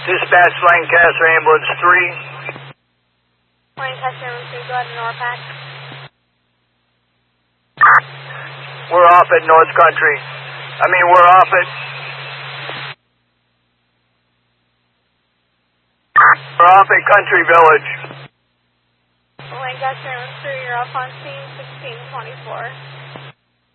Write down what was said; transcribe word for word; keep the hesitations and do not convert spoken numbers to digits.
Dispatch Lancaster Ambulance three. Lancaster Ambulance three, go ahead to Norpac. We're off at North Country. I mean, we're off at... We're off at Country Village. Lancaster Ambulance three, you're off on scene sixteen twenty-four.